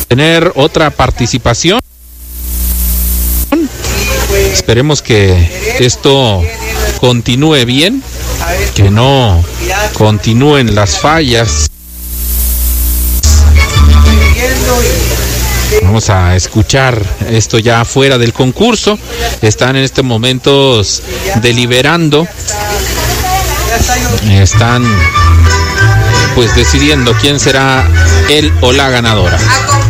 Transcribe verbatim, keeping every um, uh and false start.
tener otra participación. Esperemos que esto continúe bien, que no continúen las fallas. Vamos a escuchar esto ya fuera del concurso. Están en estos momentos deliberando. Están pues decidiendo quién será el o la ganadora.